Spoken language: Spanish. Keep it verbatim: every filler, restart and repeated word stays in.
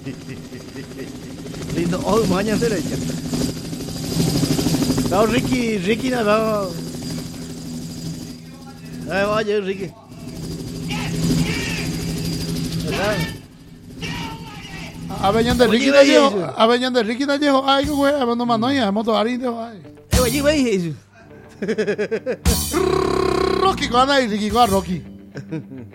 Lindo, oh, mañana será ya. Đó Ricky, Ricky nào đó. Đây bao giờ Ricky. Aveñan de Ricky Nallejo, Aveñan de Ricky Nallejo, ay, que güey, no manoya, moto arindio, ay. Eh, allí veis. Rocky, con Ana y Ricky, con Rocky.